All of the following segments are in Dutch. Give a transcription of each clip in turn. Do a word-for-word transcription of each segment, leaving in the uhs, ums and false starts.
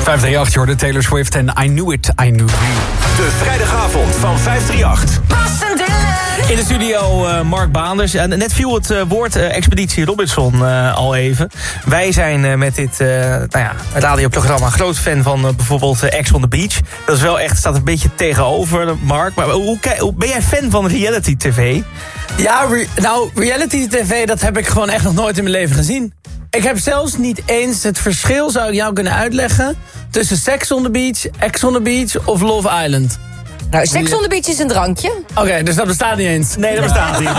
vijf drie acht, je hoorde Taylor Swift en I Knew It, I Knew You. De vrijdagavond van vijf drie acht. In de studio uh, Mark Baanders. En net viel het uh, woord uh, Expeditie Robinson uh, al even. Wij zijn uh, met dit uh, nou ja, radioprogramma groot fan van uh, bijvoorbeeld uh, Ex on the Beach. Dat is wel echt, staat een beetje tegenover, Mark. Maar hoe, hoe, ben jij fan van reality tv? Ja, re- nou, reality tv, dat heb ik gewoon echt nog nooit in mijn leven gezien. Ik heb zelfs niet eens het verschil, zou ik jou kunnen uitleggen, tussen Sex on the Beach, Ex on the Beach of Love Island. Nou, Sex on the Beach is een drankje. Oké, okay, dus dat bestaat niet eens. Nee, dat bestaat niet.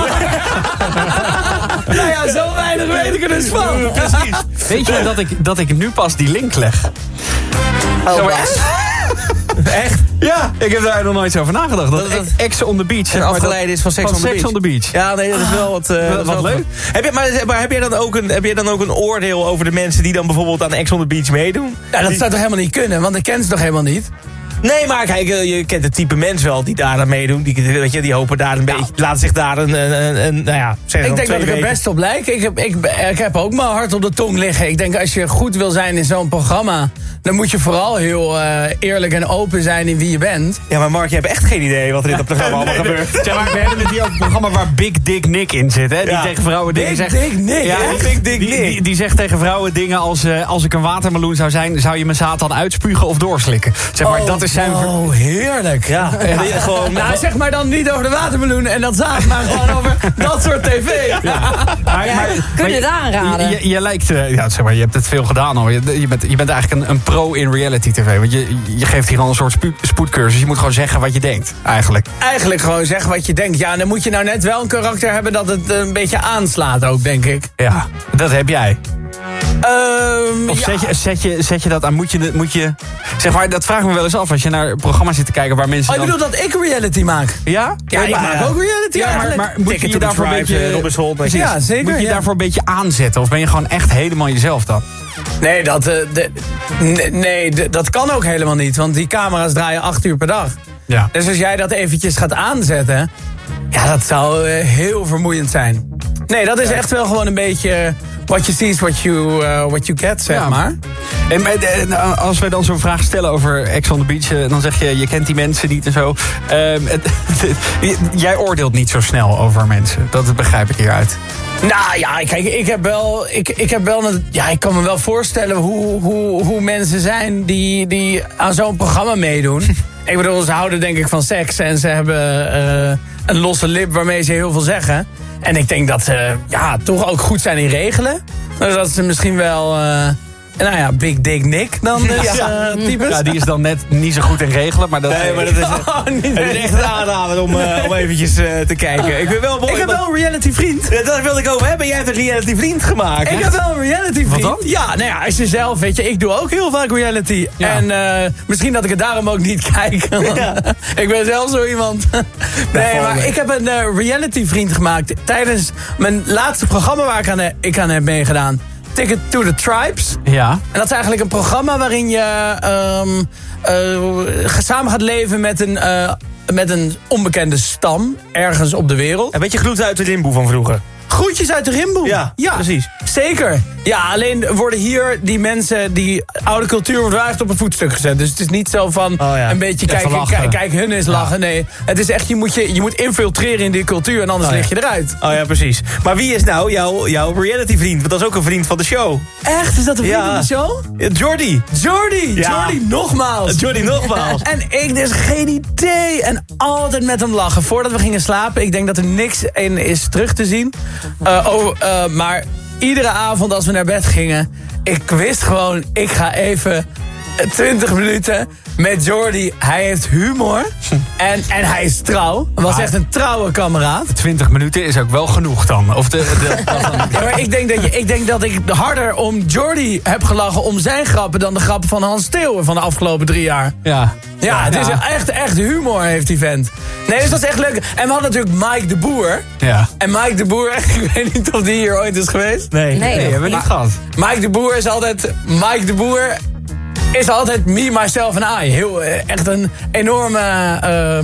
Nou ja, zo weinig weet ik er dus van. Ja, precies. Weet je dat ik, dat ik nu pas die link leg? Oh, Zo, echt? Echt? Ja, ik heb daar nog nooit over nagedacht. Dat, dat Ex on the Beach En afgeleid is van Sex, van on, the Sex Beach. on the Beach. Ja, nee, dat is wel wat, uh, wat, wat leuk. Heb je, maar, maar heb jij dan ook een, heb jij dan ook een oordeel over de mensen die dan bijvoorbeeld aan Ex on the Beach meedoen? Ja, dat zou toch helemaal niet kunnen, want ik ken ze toch helemaal niet? Nee, maar kijk, je kent het type mens wel die daar aan meedoen. Die, weet je, die hopen daar een beetje, laten zich daar een, een, een nou ja, zeg ik denk dat ik er best op lijk. Ik heb, ik, ik heb ook mijn hart op de tong liggen. Ik denk als je goed wil zijn in zo'n programma, dan moet je vooral heel uh, eerlijk en open zijn in wie je bent. Ja, maar Mark, je hebt echt geen idee wat er in dat programma allemaal gebeurt. Zeg maar, we hebben het hier over een programma waar Big Dick Nick in zit, hè? Die Ja. tegen vrouwen dingen Big zegt. Dick Nick, ja, echt? Big Dick die, die, die zegt tegen vrouwen dingen als, uh, als ik een watermeloen zou zijn, zou je mijn zaad dan uitspugen of doorslikken? Zeg maar, oh, dat is zijn... Oh, heerlijk. Ja, en die gewoon... Nou, zeg maar dan niet over de watermeloen en dat zaad, maar gewoon over dat soort tv. Ja. Maar, maar, Kun je het aanraden? Je, je, je lijkt, uh, ja, zeg maar, je hebt het veel gedaan al. Je, je, bent, je bent eigenlijk een, een pro in reality tv. Want je, je geeft hier al een soort spu, spoedcursus. Je moet gewoon zeggen wat je denkt, eigenlijk. Eigenlijk gewoon zeggen wat je denkt. Ja, dan moet je nou net wel een karakter hebben dat het een beetje aanslaat ook, denk ik. Ja, dat heb jij. Um, Of ja. zet, je, zet, je, zet je dat aan, moet je, moet je... Zeg maar, dat vraag ik me wel eens af als je naar programma's zit te kijken waar mensen Oh, je dan... bedoelt dat ik reality maak? Ja? Ja, ik maak ook reality Ja, maar, eigenlijk. maar moet je Ticket je to the daarvoor een Tribes, beetje... eh, Robinson, Precies. Ja, zeker, Moet je ja. daarvoor een beetje aanzetten? Of ben je gewoon echt helemaal jezelf dan? Nee, dat, uh, de, nee, nee de, dat kan ook helemaal niet. Want die camera's draaien acht uur per dag. Ja. Dus als jij dat eventjes gaat aanzetten, ja, dat zou uh, heel vermoeiend zijn. Nee, dat is echt wel gewoon een beetje... What you see is what you, uh, what you get, zeg Ja. maar. En, en als wij dan zo'n vraag stellen over Ex on the Beach... eh, dan zeg je, je kent die mensen niet en zo. Ehm, het, jij oordeelt niet zo snel over mensen. Dat begrijp ik hieruit. Nou ja, kijk, ik heb wel... Ik, ik, heb wel een, ja, ik kan me wel voorstellen hoe, hoe, hoe mensen zijn die, die aan zo'n programma meedoen. Ik bedoel, ze houden denk ik van seks en ze hebben uh, een losse lip waarmee ze heel veel zeggen. En ik denk dat ze ja, toch ook goed zijn in regelen. Dus dat ze misschien wel... Uh, nou ja, Big Dick Nick dan dus, Ja. uh, types. Ja, die is dan net niet zo goed in regelen, maar dat... Nee, maar dat is, Oh, niet het is echt een aanrader om, uh, om eventjes uh, te kijken. Ik ben wel mooi, ik heb want- wel een reality vriend. Ja, daar wilde ik over hebben. Jij hebt een reality vriend gemaakt. Ik heb wel een reality vriend. Wat dan? Ja, nou ja, als je zelf, weet je, ik doe ook heel vaak reality. Ja. En uh, misschien dat ik het daarom ook niet kijk. Ja. Ik ben zelf zo iemand. Nee, valt maar mee. ik heb een uh, reality vriend gemaakt tijdens mijn laatste programma waar ik aan, uh, ik aan heb meegedaan. Ticket to the Tribes. Ja. En dat is eigenlijk een programma waarin je um, uh, samen gaat leven met een, uh, met een onbekende stam ergens op de wereld. Een beetje groeten uit de limboe van vroeger. Groetjes uit de rimboe. Ja, precies. Zeker. Ja, alleen worden hier die mensen, die oude cultuur wordt wel echt op een voetstuk gezet. Dus het is niet zo van Oh ja. een beetje Even kijken, lachen. kijk, kijk hun is lachen. Nee, het is echt, je moet, je, je moet infiltreren in die cultuur en anders Oh ja. lig je eruit. Oh ja, precies. Maar wie is nou jouw, jouw reality vriend? Want dat is ook een vriend van de show. Echt? Is dat een vriend Ja. van de show? Ja, Jordi. Jordi! Ja. Jordi nogmaals! Jordi nogmaals. En ik dus geen idee. En altijd met hem lachen. Voordat we gingen slapen, ik denk dat er niks in is terug te zien. Uh, oh, uh, maar iedere avond als we naar bed gingen, ik wist gewoon, ik ga even twintig minuten met Jordi. Hij heeft humor en, en hij is trouw. Was Maar- echt een trouwe kameraad. twintig minuten is ook wel genoeg dan. Of de, de, dat dan... Ja, maar ik denk, dat je, ik denk dat ik harder om Jordi heb gelachen om zijn grappen dan de grappen van Hans Steeuwen van de afgelopen drie jaar. Ja. Ja, het is echt, echt humor heeft die vent. Nee, dus dat is echt leuk. En we hadden natuurlijk Mike de Boer. Ja. En Mike de Boer, ik weet niet of die hier ooit is geweest. Nee. Nee. Nee, hebben we niet gehad. Mike de Boer is altijd... Mike de Boer is altijd me, myself en I. Heel, eh, echt een enorme... eh,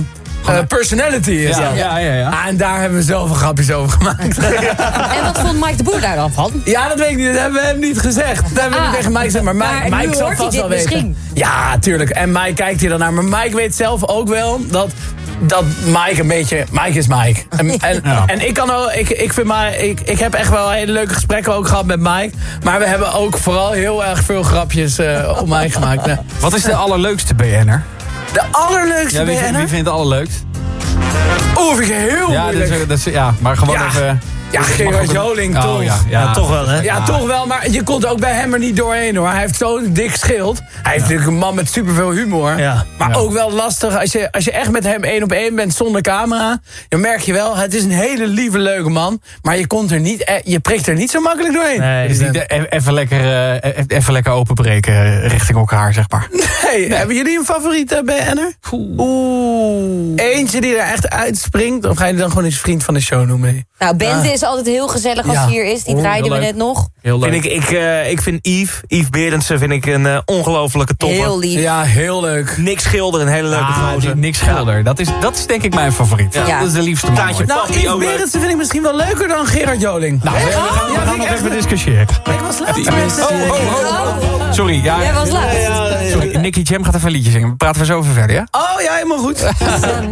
Uh, personality is Ja, dat. ja, ja, ja. Ah, en daar hebben we zoveel grapjes over gemaakt. En wat vond Mike de Boer daar dan van? Ja, dat weet ik niet. Dat hebben we hem niet gezegd. Dat hebben we Ah. niet tegen Mike gezegd. Maar Mike, Maar nu Mike zal hoort hij vast wel dit weten. misschien. Ja, tuurlijk. En Mike kijkt hier dan naar. Maar Mike weet zelf ook wel dat... Dat Mike een beetje... Mike is Mike. En, en, Ja. en ik kan ook... Ik, ik, vind maar, ik, ik heb echt wel hele leuke gesprekken ook gehad met Mike. Maar we hebben ook vooral heel erg veel grapjes uh, op Mike gemaakt. Ja. Wat is de allerleukste B N'er? De allerleukste Ja, wie, vindt- B N'er? wie vindt het allerleukst? Oeh, vind ik heel Ja, dat moeilijk. is, dat is, ja, maar gewoon Ja. even... Ja, Gerard Joling, Oh, toch? ja, ja. Ja, toch wel, hè? Ja, toch wel, maar je komt ook bij hem er niet doorheen, hoor. Hij heeft zo'n dik schild. Hij is natuurlijk een man met superveel humor. Ja. Maar Ja. ook wel lastig, als je, als je echt met hem één op één bent zonder camera... dan merk je wel, het is een hele lieve, leuke man... maar je, komt er niet, eh, je prikt er niet zo makkelijk doorheen. Nee, Dus niet e- even lekker, eh, e- even lekker openbreken richting elkaar, zeg maar. Hey, hebben jullie een favoriete B N'er? Oeh. Eentje die er echt uitspringt? Of ga je die dan gewoon eens vriend van de show noemen? Nou, Bente Ja. is altijd heel gezellig als Ja. hij hier is. Die Oh, draaiden we heel net nog. Heel leuk. Vind ik, ik, uh, ik vind Yves, Yves Berendsen vind ik een uh, ongelofelijke topper. Heel lief. Ja, heel leuk. Nick Schilder, een hele leuke Ah, gozer. die Nick Schilder. Dat is, dat is denk ik mijn favoriet. Ja. Dat is de liefste man Taartje ooit. Nou, Papi Yves ook leuk. Berendsen vind ik misschien wel leuker dan Gerard Joling. Nou, we, we gaan, we Ja, gaan vind nog ik echt even leuk. discussiëren. Ik was laat, tenminste. Oh, oh, oh, oh. Sorry, ja, Jij was laat. sorry, Nicky Jam gaat even een liedje zingen. Praten we zo over verder, ja? Oh ja, helemaal goed.